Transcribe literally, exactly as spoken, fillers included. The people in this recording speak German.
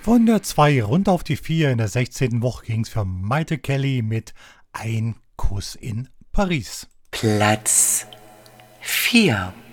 Von der zwei runter auf die vier in der sechzehnten Woche ging es für Maite Kelly mit Ein Kuss in Paris. Platz vier.